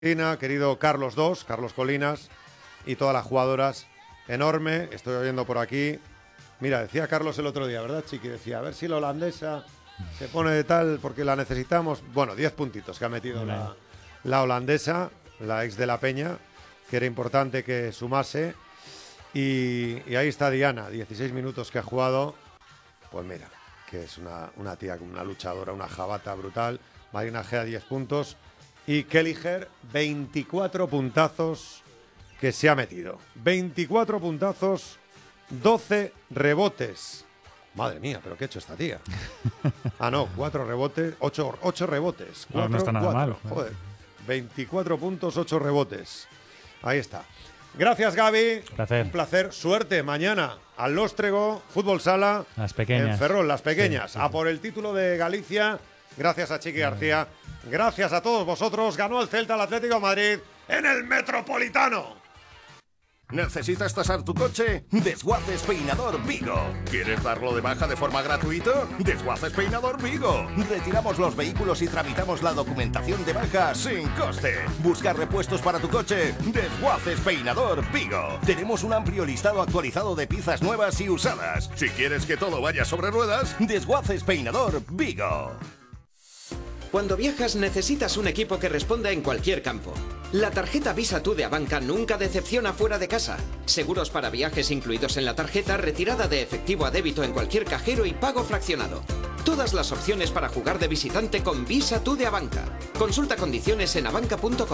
Querido Carlos II, Carlos Colinas y todas las jugadoras, enorme, estoy oyendo por aquí. Mira, decía Carlos el otro día, ¿verdad, Chiqui? Decía, a ver si la holandesa se pone de tal, porque la necesitamos. Bueno, 10 puntitos que ha metido la holandesa, la ex de la Peña, que era importante que sumase. Y ahí está Diana, 16 minutos que ha jugado. Pues mira, que es una tía, una luchadora, una jabata brutal. Marina Gea, 10 puntos. Y Kelliher, 24 puntazos que se ha metido. 24 puntazos, 12 rebotes. Madre mía, ¿pero qué ha hecho esta tía? Ah, no, 4 rebotes, 8 rebotes. 4, no está nada mal. Joder, 24 puntos, 8 rebotes. Ahí está. Gracias, Gaby. Placer. Un placer. Suerte mañana al Lóstrego, Fútbol Sala. Las pequeñas. En Ferrol, las pequeñas. Sí. A por el título de Galicia. Gracias a Chiqui García. Gracias a todos vosotros. Ganó el Celta al Atlético de Madrid en el Metropolitano. ¿Necesitas tasar tu coche? Desguaces Peinador Vigo. ¿Quieres darlo de baja de forma gratuita? Desguaces Peinador Vigo. Retiramos los vehículos y tramitamos la documentación de baja sin coste. ¿Buscar repuestos para tu coche? Desguaces Peinador Vigo. Tenemos un amplio listado actualizado de piezas nuevas y usadas. Si quieres que todo vaya sobre ruedas, Desguaces Peinador Vigo. Cuando viajas necesitas un equipo que responda en cualquier campo. La tarjeta Visa Tú de Abanca nunca decepciona fuera de casa. Seguros para viajes incluidos en la tarjeta, retirada de efectivo a débito en cualquier cajero y pago fraccionado. Todas las opciones para jugar de visitante con Visa Tú de Abanca. Consulta condiciones en abanca.com.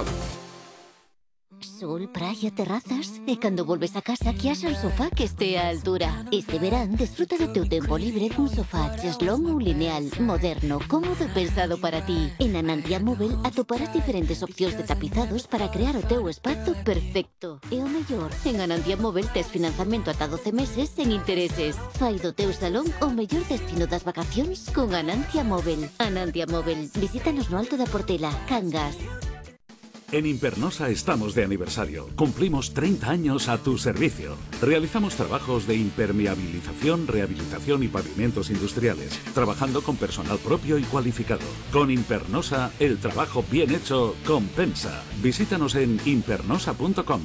Sol, praia, terrazas e cando volves a casa que haxa un sofá que estea a altura. Este verán desfruta do teu tempo libre cun sofá cheslón ou lineal, moderno, cómodo e pensado para ti. En Anantia Móvel atoparás diferentes opcións de tapizados para crear o teu espazo perfecto. E o mellor, en Anantia Móvel tes financiamento ata 12 meses sen intereses. Fai do teu salón o mellor destino das vacacións con Anantia Móvel. Anantia Móvel, visítanos no Alto da Portela, Cangas. En Impernosa estamos de aniversario. Cumplimos 30 años a tu servicio. Realizamos trabajos de impermeabilización, rehabilitación y pavimentos industriales, trabajando con personal propio y cualificado. Con Impernosa, el trabajo bien hecho compensa. Visítanos en impernosa.com.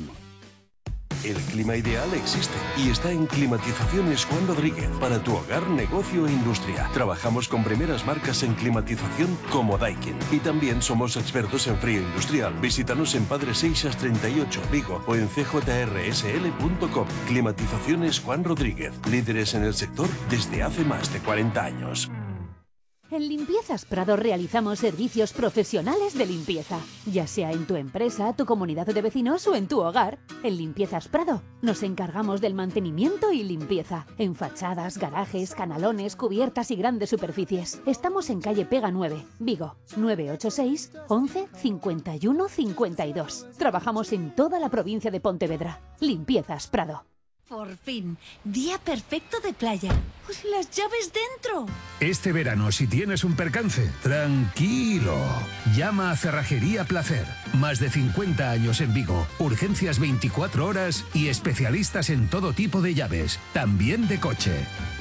El clima ideal existe y está en Climatizaciones Juan Rodríguez para tu hogar, negocio e industria. Trabajamos con primeras marcas en climatización como Daikin y también somos expertos en frío industrial. Visítanos en Padre Seixas 38 Vigo o en cjrsl.com. Climatizaciones Juan Rodríguez, líderes en el sector desde hace más de 40 años. En Limpiezas Prado realizamos servicios profesionales de limpieza, ya sea en tu empresa, tu comunidad de vecinos o en tu hogar. En Limpiezas Prado nos encargamos del mantenimiento y limpieza, en fachadas, garajes, canalones, cubiertas y grandes superficies. Estamos en calle Pega 9, Vigo, 986 11 51 52. Trabajamos en toda la provincia de Pontevedra. Limpiezas Prado. Por fin, día perfecto de playa. ¡Pues las llaves dentro! Este verano, si tienes un percance, tranquilo. Llama a Cerrajería Placer. Más de 50 años en Vigo, urgencias 24 horas y especialistas en todo tipo de llaves, también de coche.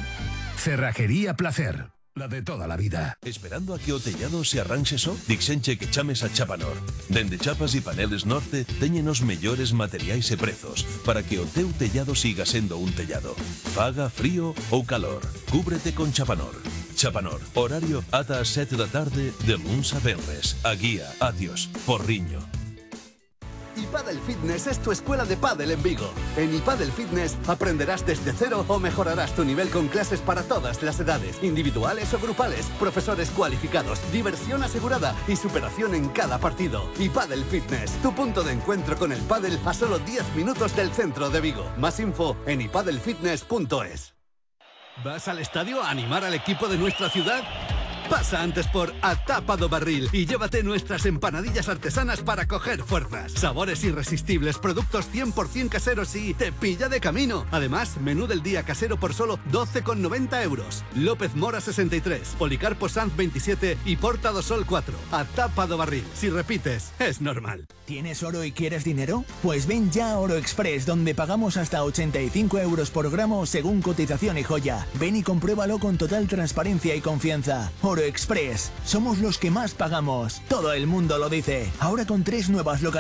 Cerrajería Placer. La de toda la vida. Esperando a que o tellado se arranxe só? Dixenche que chames a Chapanor. Dende chapas e paneles norte teñen os mellores materiais e prezos para que o teu tellado siga sendo un tellado. Faga frío ou calor. Cúbrete con Chapanor. Chapanor. Horario ata as 7 da tarde de luns a venres. A Guía, Atios, Porriño. iPadel Fitness es tu escuela de pádel en Vigo. En iPadel Fitness aprenderás desde cero o mejorarás tu nivel con clases para todas las edades, individuales o grupales, profesores cualificados, diversión asegurada y superación en cada partido. iPadel Fitness, tu punto de encuentro con el pádel a solo 10 minutos del centro de Vigo. Más info en ipadelfitness.es. ¿Vas al estadio a animar al equipo de nuestra ciudad? Pasa antes por A Tapa do Barril y llévate nuestras empanadillas artesanas para coger fuerzas. Sabores irresistibles, productos 100% caseros y te pilla de camino. Además, menú del día casero por solo 12,90 euros. López Mora 63, Policarpo Sanz 27 y Porta do Sol 4. A Tapa do Barril. Si repites, es normal. ¿Tienes oro y quieres dinero? Pues ven ya a Oro Express, donde pagamos hasta 85 euros por gramo según cotización y joya. Ven y compruébalo con total transparencia y confianza. Oro Express. Somos los que más pagamos. Todo el mundo lo dice. Ahora con 3 nuevas localidades